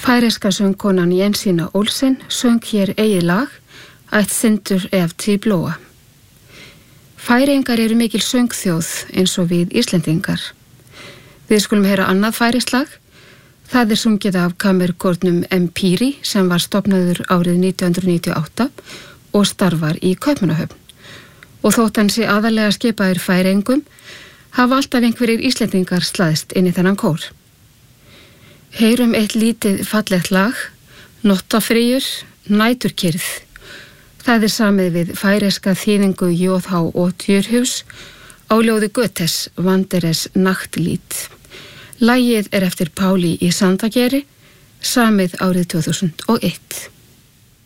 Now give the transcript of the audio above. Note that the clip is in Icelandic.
Færeyska söngkonan Jensína Olsen söng hér eigið lag Eitt sindur ef til blóa. Færeyingar eru mikil söngþjóð eins og við Íslendingar. Við skulum heyra annað færeyskt lag. Það sungið af kammerkórnum Empíri sem var stofnaður árið 1998 og starfar í Kaupmannahöfn. Og þótt hann sé aðallega skipaður Færeyingum, hafa alltaf einhverjir Íslendingar slaðist inn í þennan kór. Heyrum eitt lítið fallegt lag, Nottafríur, næturkyrrð. Það samið við færeyska þýðingu J.H. og Djurhus á ljóði Goethes Wanderers Nachtlied. Lagið eftir Páli í Sandageri, samið árið 2001.